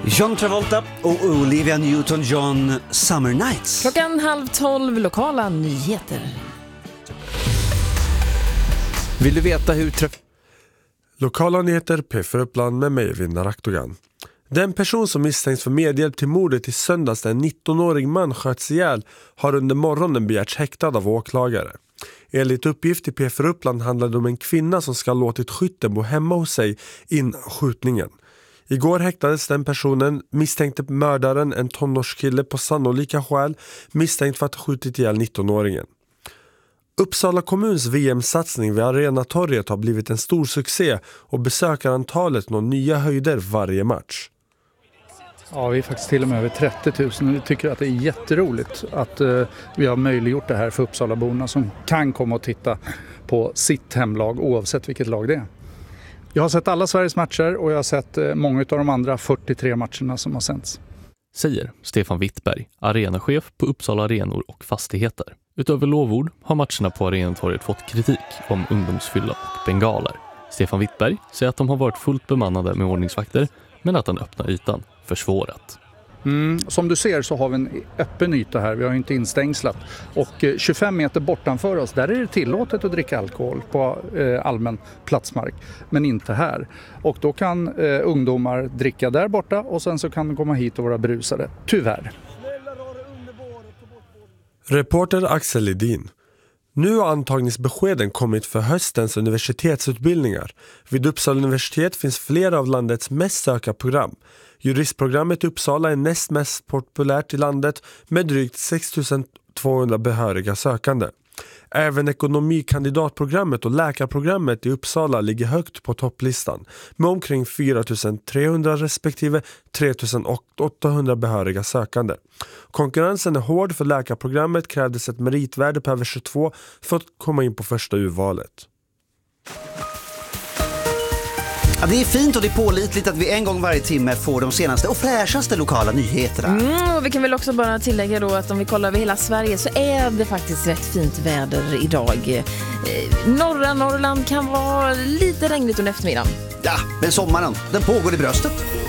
John Travolta och Olivia Newton-John, Summer Nights. 11:30, lokala nyheter. Vill du veta hur Lokala nyheter P4 Uppland med mig, Vinnar Aktogan. Den person som misstänks för medhjälp till mordet i söndags, där en 19-årig man sköts ihjäl, har under morgonen begärts häktad av åklagare. Enligt uppgift i P4 Uppland handlade det om en kvinna som ska ha låtit skytten bo hemma hos sig innan skjutningen. Igår häktades den personen, misstänkte mördaren, en tonårskille på sannolika skäl, misstänkt för att ha skjutit ihjäl 19-åringen. Uppsala kommuns VM-satsning vid Arenatorget har blivit en stor succé och besökarantalet når nya höjder varje match. Ja, vi är faktiskt till och med över 30 000. Vi tycker att det är jätteroligt att vi har möjliggjort det här för Uppsalaborna som kan komma och titta på sitt hemlag oavsett vilket lag det är. Jag har sett alla Sveriges matcher och jag har sett många av de andra 43 matcherna som har sänts. Säger Stefan Wittberg, arenachef på Uppsala Arenor och Fastigheter. Utöver lovord har matcherna på Arenatorget fått kritik om ungdomsfylla och bengaler. Stefan Wittberg säger att de har varit fullt bemannade med ordningsvakter, men att den öppna ytan försvårat. Som du ser så har vi en öppen yta här, vi har inte instängslat. Och 25 meter bortanför oss, där är det tillåtet att dricka alkohol på allmän platsmark, men inte här. Och då kan ungdomar dricka där borta och sen så kan de komma hit och vara brusade, tyvärr. Reporter Axel Lidin. Nu har antagningsbeskeden kommit för höstens universitetsutbildningar. Vid Uppsala universitet finns flera av landets mest sökta program. Juristprogrammet i Uppsala är näst mest populärt i landet med drygt 6 200 behöriga sökande. Även ekonomikandidatprogrammet och läkarprogrammet i Uppsala ligger högt på topplistan med omkring 4 300 respektive 3 800 behöriga sökande. Konkurrensen är hård. För läkarprogrammet krävdes ett meritvärde på över 22 för att komma in på första urvalet. Ja, det är fint och det är pålitligt att vi en gång varje timme får de senaste och fräschaste lokala nyheterna. Och vi kan väl också bara tillägga då att om vi kollar över hela Sverige så är det faktiskt rätt fint väder idag. Norra Norrland kan vara lite regnigt under eftermiddagen. Ja, men sommaren, den pågår i bröstet.